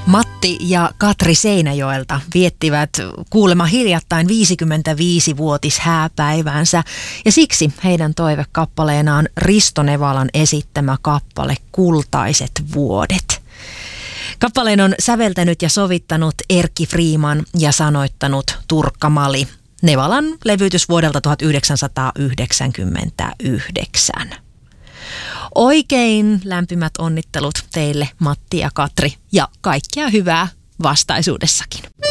Matti ja Katri Seinäjoelta viettivät kuulemma hiljattain 55-vuotishääpäiväänsä ja siksi heidän toivekappaleenaan on Risto Nevalan esittämä kappale Kultaiset vuodet. Kappaleen on säveltänyt ja sovittanut Erkki Freeman ja sanoittanut Turkka Mali. Nevalan levytys vuodelta 1999. Oikein lämpimät onnittelut teille, Matti ja Katri, ja kaikkea hyvää vastaisuudessakin.